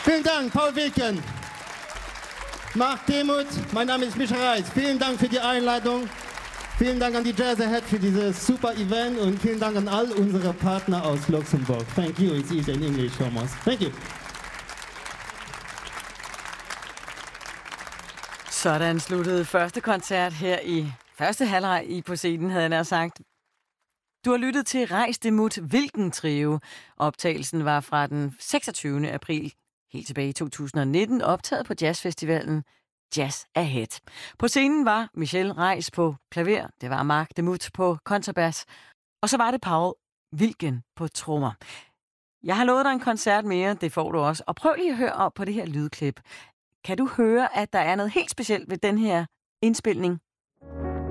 Vielen Dank, Paul Wilken. Marc Demuth, mein Name ist Micha Reis. Vielen Dank für die Einladung. Vielen Dank an die Jazz Ahead für dieses super Event und vielen Dank an all unsere Partner aus Luxemburg. Thank you. It's easy in English almost. Thank you. Sådan sluttede første koncert her i første halvleg i På Scenen, havde jeg nær sagt. Du har lyttet til Reis Demuth Wilken Trio. Optagelsen var fra den 26. april, helt tilbage i 2019, optaget på jazzfestivalen Jazz Ahead. På scenen var Michel Reis på klaver, det var Marc Demuth på kontrabas, og så var det Paul Wilken på trommer. Jeg har lovet dig en koncert mere, det får du også. Og prøv lige at høre op på det her lydklip. Kan du høre, at der er noget helt specielt ved den her indspilning?